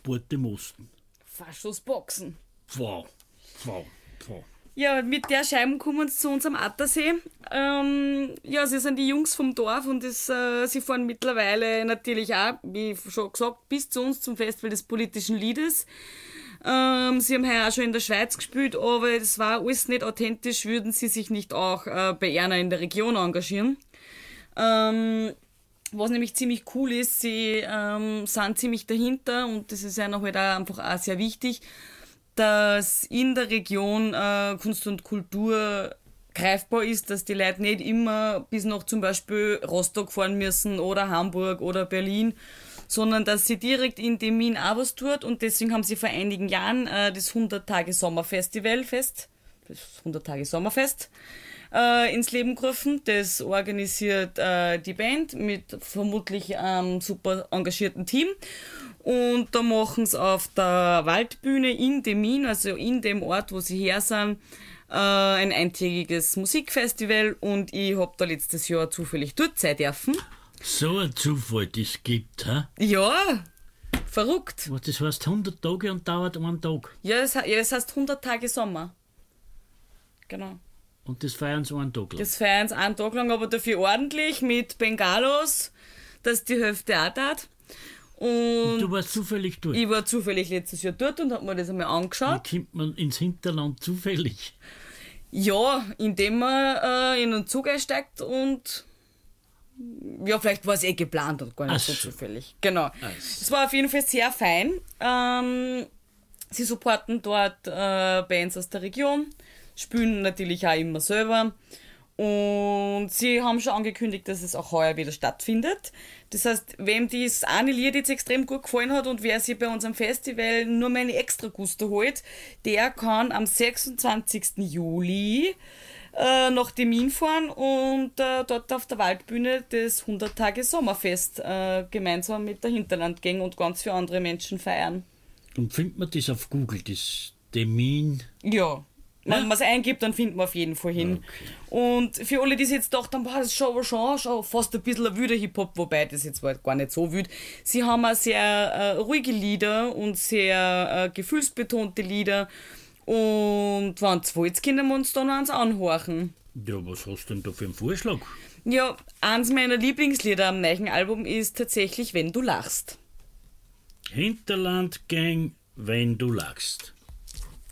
Sport im Osten. Faschosboxen. Wow. Ja, mit der Scheibe kommen sie zu uns am Attersee. Sie sind die Jungs vom Dorf und sie fahren mittlerweile natürlich auch, wie schon gesagt, bis zu uns zum Festival des politischen Liedes. Sie haben heuer auch schon in der Schweiz gespielt, aber das war alles nicht authentisch, würden sie sich nicht auch bei Erna in der Region engagieren. Was nämlich ziemlich cool ist, sie sind ziemlich dahinter und das ist ihnen halt auch einfach auch sehr wichtig, dass in der Region Kunst und Kultur greifbar ist, dass die Leute nicht immer bis nach zum Beispiel Rostock fahren müssen oder Hamburg oder Berlin, sondern dass sie direkt in Demmin auch was tut und deswegen haben sie vor einigen Jahren das 100-Tage-Sommerfest ins Leben gerufen. Das organisiert die Band mit vermutlich einem super engagierten Team. Und da machen sie auf der Waldbühne in Demmin, also in dem Ort, wo sie her sind, ein eintägiges Musikfestival und ich hab da letztes Jahr zufällig dort sein dürfen. So ein Zufall, das gibt, hä? Ja, verrückt. Was, das heißt 100 Tage und dauert einen Tag? Ja, es heißt 100 Tage Sommer. Genau. Und das feiern sie einen Tag lang? Das feiern sie einen Tag lang, aber dafür ordentlich mit Bengalos, dass die Hälfte auch tat. Und du warst zufällig dort? Ich war zufällig letztes Jahr dort und hab mir das einmal angeschaut. Wie kommt man ins Hinterland zufällig? Ja, indem man in einen Zug einsteigt und ja, vielleicht war es geplant und gar nicht so zufällig. Genau. Es war auf jeden Fall sehr fein. Sie supporten dort Bands aus der Region, spielen natürlich auch immer selber. Und sie haben schon angekündigt, dass es auch heuer wieder stattfindet. Das heißt, wem das eine Lied jetzt extrem gut gefallen hat und wer sich bei unserem Festival nur meine Extraguster holt, der kann am 26. Juli nach Demmin fahren und dort auf der Waldbühne das 100-Tage-Sommerfest gemeinsam mit der Hinterlandgang und ganz viele andere Menschen feiern. Und findet man das auf Google, das Demmin? Ja. Wenn man es eingibt, dann findet man auf jeden Fall hin. Okay. Und für alle, die sich jetzt gedacht haben, das ist schon fast ein bisschen ein wilder Hip-Hop, wobei das jetzt war gar nicht so wild. Sie haben auch sehr ruhige Lieder und sehr gefühlsbetonte Lieder. Und wenn es wollt, können wir uns da noch eins anhorchen. Ja, was hast du denn da für einen Vorschlag? Ja, eins meiner Lieblingslieder am neuen Album ist tatsächlich Wenn du lachst. Hinterlandgang, wenn du lachst.